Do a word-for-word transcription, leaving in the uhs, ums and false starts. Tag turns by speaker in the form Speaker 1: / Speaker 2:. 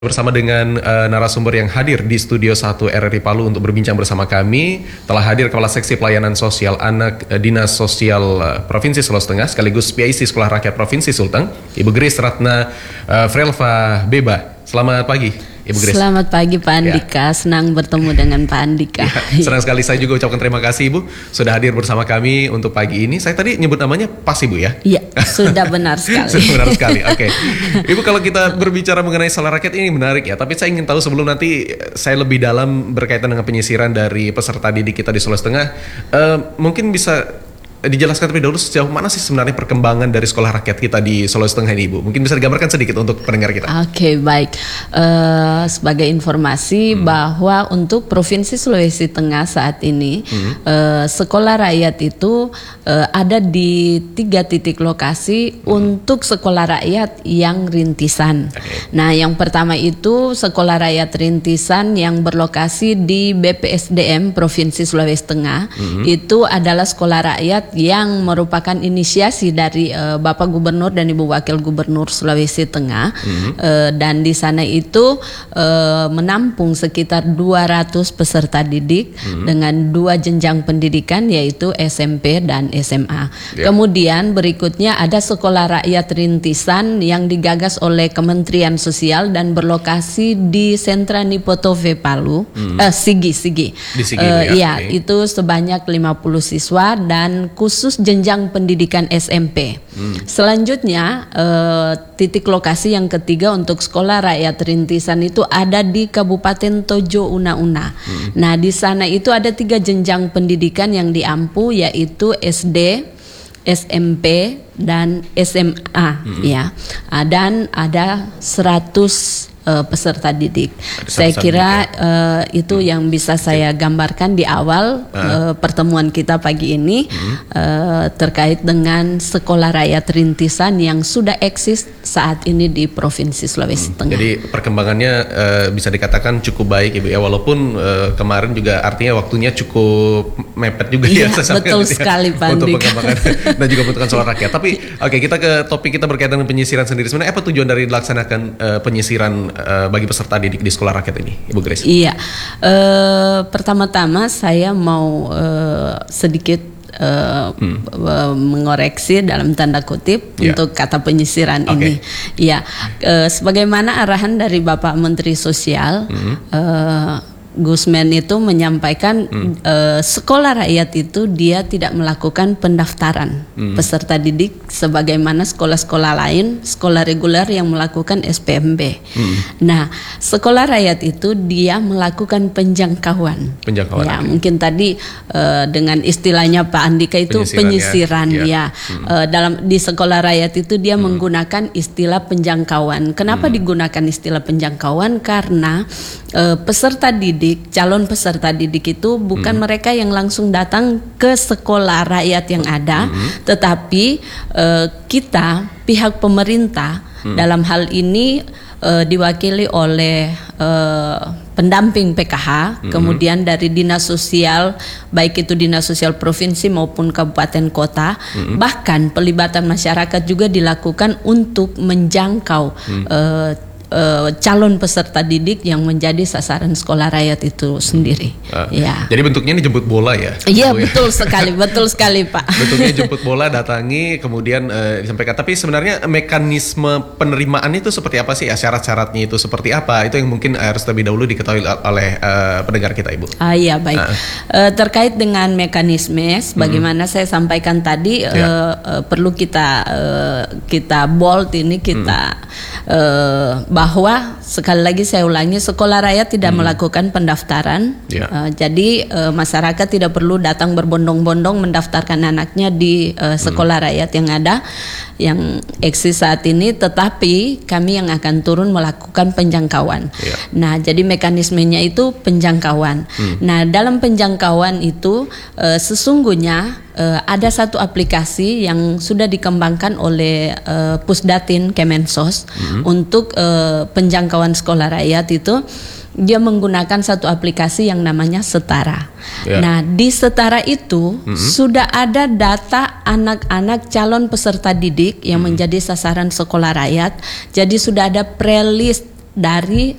Speaker 1: Bersama dengan uh, narasumber yang hadir di Studio satu R R I Palu untuk berbincang bersama kami, telah hadir Kepala Seksi Pelayanan Sosial Anak uh, Dinas Sosial uh, Provinsi Sulawesi Tengah sekaligus P I C Sekolah Rakyat Provinsi Sulteng, Ibu Grace Ratna uh, Frelva Beba. Selamat pagi, Ibu Grace.
Speaker 2: Selamat pagi Pak Andika, ya. Senang bertemu dengan Pak Andika.
Speaker 1: Ya, senang sekali, saya juga ucapkan terima kasih Ibu sudah hadir bersama kami untuk pagi ini. Saya tadi nyebut namanya pas Ibu ya?
Speaker 2: Iya, sudah benar sekali.
Speaker 1: Sudah benar sekali, oke. Okay. Ibu, kalau kita berbicara mengenai Sekolah Rakyat ini menarik ya, tapi saya ingin tahu sebelum nanti saya lebih dalam berkaitan dengan penyisiran dari peserta didik kita di Sulawesi Tengah, uh, mungkin bisa dijelaskan terlebih dahulu sejauh mana sih sebenarnya perkembangan dari sekolah rakyat kita di Sulawesi Tengah ini, Ibu? Mungkin bisa digambarkan sedikit untuk pendengar kita.
Speaker 2: Oke, okay, baik. Uh, sebagai informasi hmm. bahwa untuk Provinsi Sulawesi Tengah saat ini hmm. uh, sekolah rakyat itu uh, ada di tiga titik lokasi hmm. untuk sekolah rakyat yang rintisan. Okay. Nah, yang pertama itu sekolah rakyat rintisan yang berlokasi di B P S D M Provinsi Sulawesi Tengah. Hmm. Itu adalah sekolah rakyat yang merupakan inisiasi dari uh, Bapak Gubernur dan Ibu Wakil Gubernur Sulawesi Tengah, mm-hmm. uh, dan di sana itu uh, menampung sekitar dua ratus peserta didik mm-hmm. dengan dua jenjang pendidikan yaitu S M P dan S M A. Yeah. Kemudian berikutnya ada sekolah rakyat rintisan yang digagas oleh Kementerian Sosial dan berlokasi di Sentra Nipotove Palu, mm-hmm. uh, Sigi Sigi. Di Sigi uh, ya, okay. Itu sebanyak lima puluh siswa dan khusus jenjang pendidikan S M P. Hmm. Selanjutnya eh, titik lokasi yang ketiga untuk sekolah rakyat rintisan itu ada di Kabupaten Tojo Una-Una. Hmm. Nah, di sana itu ada tiga jenjang pendidikan yang diampu yaitu S D, S M P dan S M A, hmm. ya. Dan ada seratus Uh, peserta didik. Saya kira uh, itu hmm. yang bisa saya gambarkan di awal uh. Uh, pertemuan kita pagi ini hmm. uh, terkait dengan sekolah rakyat rintisan yang sudah eksis saat ini di Provinsi Sulawesi hmm. Tengah. Jadi
Speaker 1: perkembangannya uh, bisa dikatakan cukup baik Ibu ya, walaupun uh, kemarin juga artinya waktunya cukup mepet juga ya.
Speaker 2: ya betul sekali Pak
Speaker 1: untuk pengembangan dan juga bentukan sekolah rakyat. Tapi oke, okay, kita ke topik kita berkaitan dengan penyisiran sendiri. Sebenarnya apa tujuan dari dilaksanakan uh, penyisiran bagi peserta didik di sekolah rakyat ini, Ibu Grace?
Speaker 2: Iya, uh, pertama-tama saya mau uh, sedikit uh, hmm. mengoreksi dalam tanda kutip yeah. untuk kata penyisiran okay. ini. Ya, uh, sebagaimana arahan dari Bapak Menteri Sosial. Hmm. Uh, Gusmen itu menyampaikan hmm. uh, sekolah rakyat itu dia tidak melakukan pendaftaran hmm. peserta didik sebagaimana sekolah-sekolah lain, sekolah reguler yang melakukan S P M B. Hmm. Nah, sekolah rakyat itu dia melakukan penjangkauan.
Speaker 1: Penjangkauan.
Speaker 2: Ya, mungkin tadi uh, dengan istilahnya Pak Andika itu penyisiran, penyisiran ya. ya. Hmm. Uh, dalam di sekolah rakyat itu dia hmm. menggunakan istilah penjangkauan. Kenapa hmm. digunakan istilah penjangkauan? Karena uh, peserta didik calon peserta didik itu bukan hmm. mereka yang langsung datang ke sekolah rakyat yang ada, hmm. tetapi uh, kita pihak pemerintah hmm. dalam hal ini uh, diwakili oleh uh, pendamping P K H, hmm. kemudian dari dinas sosial, baik itu dinas sosial provinsi maupun kabupaten kota, hmm. bahkan pelibatan masyarakat juga dilakukan untuk menjangkau hmm. uh, Uh, calon peserta didik yang menjadi sasaran sekolah rakyat itu sendiri. Uh, ya.
Speaker 1: Jadi bentuknya ini jemput bola ya?
Speaker 2: Iya betul sekali, betul sekali Pak.
Speaker 1: Bentuknya jemput bola, datangi, kemudian uh, disampaikan. Tapi sebenarnya mekanisme penerimaan itu seperti apa sih? Ya, syarat-syaratnya itu seperti apa? Itu yang mungkin harus terlebih dahulu diketahui oleh uh, pendengar kita, Ibu.
Speaker 2: Ah iya baik. Uh. Uh, terkait dengan mekanisme, sebagaimana hmm. saya sampaikan tadi, yeah. uh, uh, perlu kita uh, kita bold ini kita. Hmm. Uh, bahwa sekali lagi saya ulangi, sekolah rakyat tidak hmm. melakukan pendaftaran, yeah. uh, jadi uh, masyarakat tidak perlu datang berbondong-bondong mendaftarkan anaknya di uh, sekolah hmm. rakyat yang ada, yang eksis saat ini, tetapi kami yang akan turun melakukan penjangkauan. Yeah. Nah, jadi mekanismenya itu penjangkauan. Hmm. Nah, dalam penjangkauan itu uh, sesungguhnya Uh, ada satu aplikasi yang sudah dikembangkan oleh uh, Pusdatin Kemensos mm-hmm. untuk uh, penjangkauan sekolah rakyat itu. Dia menggunakan satu aplikasi yang namanya Setara. Yeah. Nah, di Setara itu mm-hmm. sudah ada data anak-anak calon peserta didik yang mm-hmm. menjadi sasaran sekolah rakyat. Jadi sudah ada pre-list dari